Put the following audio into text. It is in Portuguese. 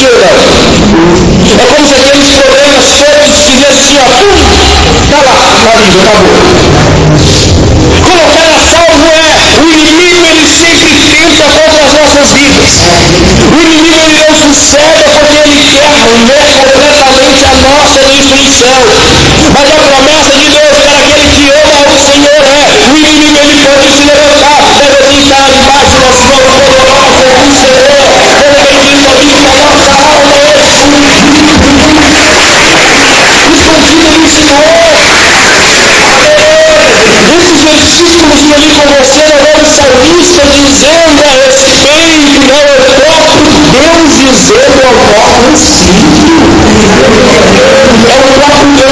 sim ou não? É como se aqueles problemas todos fizessem assim, ó, tá lá, marido, acabou. Colocar a salvo o inimigo, ele sempre tenta contra as nossas vidas. O inimigo, ele não sossega porque ele quer ler completamente a nossa destruição. Mas a promessa de Deus para aquele que ama o Senhor o inimigo, ele pode se levantar, mas você está debaixo das mãos poderosas do Senhor. Ele bendito a vida da nossa alma, escondido no Senhor. Esses versículos que eu li com você, não é o salmista dizendo a respeito, não é o próprio Deus dizendo ao nosso Espírito. É o próprio Deus